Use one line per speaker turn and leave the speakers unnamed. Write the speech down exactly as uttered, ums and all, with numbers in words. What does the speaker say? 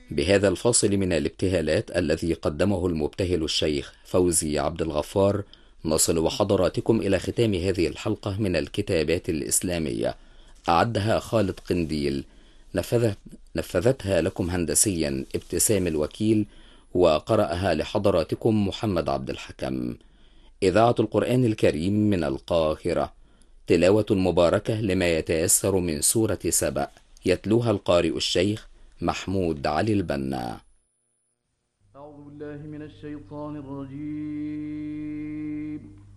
بهذا الفاصل من الابتهالات الذي قدمه المبتهل الشيخ فوزي عبد الغفار، نصل وحضراتكم إلى ختام هذه الحلقة من الكتابات الإسلامية، أعدها خالد قنديل، نفذت نفذتها لكم هندسيا ابتسام الوكيل، وقرأها لحضراتكم محمد عبد الحكم. إذاعة القرآن الكريم من القاهرة، تلاوة مباركة لما يتيسر من سورة سبأ، يتلوها القارئ الشيخ محمود علي البنا.
أعوذ بالله من الشيطان الرجيم.